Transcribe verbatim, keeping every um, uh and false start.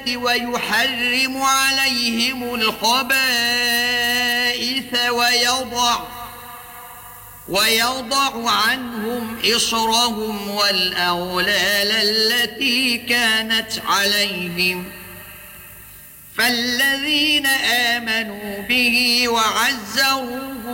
ويحرم عليهم الخبائث ويضع ويضع عنهم إصرهم والأغلال التي كانت عليهم فالذين آمنوا به وعزروه